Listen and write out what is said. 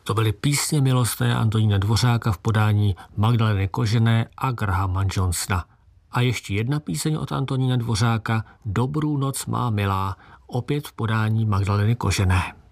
To byly písně milostné Antonína Dvořáka v podání Magdaleny Kožené a Grahama Johnsona. A ještě jedna píseň od Antonína Dvořáka, Dobrou noc má milá, opět v podání Magdaleny Kožené.